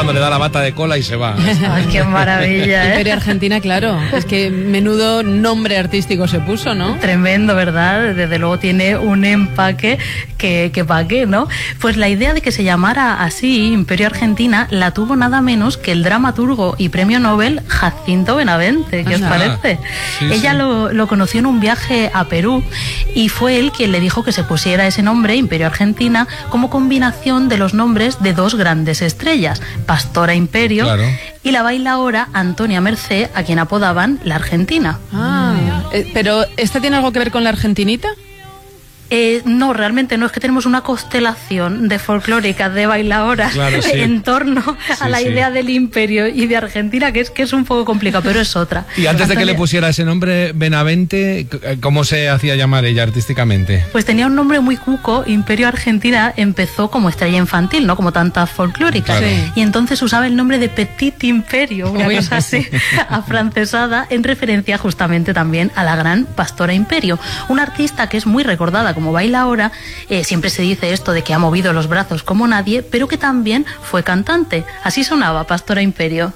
cuando le da la bata de cola y se va. Ay, qué maravilla, ¿eh? Imperio Argentina, claro. Es que menudo nombre artístico se puso, ¿no? Tremendo, ¿verdad? Desde luego tiene un empaque que pa' qué, ¿no? Pues la idea de que se llamara así, Imperio Argentina, la tuvo nada menos que el dramaturgo y premio Nobel Jacinto Benavente. ¿Qué os parece? Sí, Ella lo conoció en un viaje a Perú y fue él quien le dijo que se pusiera ese nombre, Imperio Argentina, como combinación de los nombres de dos grandes estrellas, Pastora Imperio, claro, y la bailaora Antonia Mercé, a quien apodaban la Argentina. Pero ¿esta tiene algo que ver con la argentinita? No, realmente no, es que tenemos una constelación de folclóricas, de bailadoras, claro, sí, en torno a la idea del imperio y de Argentina, que es un poco complicado, pero es otra. Y antes de que le pusiera ese nombre, Benavente, ¿cómo se hacía llamar ella artísticamente? Pues tenía un nombre muy cuco. Imperio Argentina empezó como estrella infantil, ¿no? Como tantas folclóricas. Claro. Y entonces usaba el nombre de Petit Imperio, una cosa así, afrancesada, en referencia justamente también a la gran Pastora Imperio. Una artista que es muy recordada como bailaora, siempre se dice esto de que ha movido los brazos como nadie, pero que también fue cantante. Así sonaba Pastora Imperio.